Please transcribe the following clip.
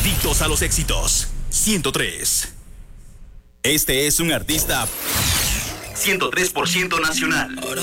Adictos a los éxitos. 103. Este es un artista 103% nacional.